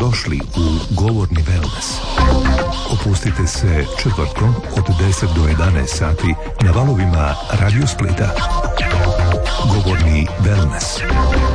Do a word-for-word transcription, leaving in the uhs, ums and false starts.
Dobrodošli u Govorni wellness. Opustite se četvrtkom od deset do jedanaest sati na valovima Radio Splita. Govorni wellness.